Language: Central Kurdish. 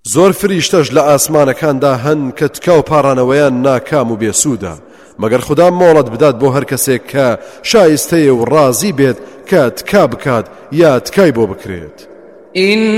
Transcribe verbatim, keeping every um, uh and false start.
زۆر فریشتەش لە ئاسمانەکاندا هەن کە تکا و پاڕانەوەیان ناکام و بێسوودە مەگەر خوددا مۆڵەت بدات بۆ هەر کەسێک کە شایستەیە و ڕازی بێت کە تکا بکات یا تکای بۆ بکرێت.